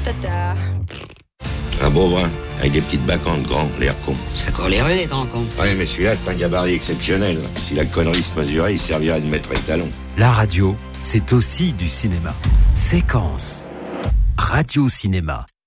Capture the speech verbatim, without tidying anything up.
tata. Un beau brun, avec des petites bacantes grands, l'air con. Ça court les rues, les grands cons. Ouais, mais celui-là, c'est un gabarit exceptionnel. Si la connerie se mesurait, il servirait de maître étalon. La radio, c'est aussi du cinéma. Séquence. Radio Cinéma.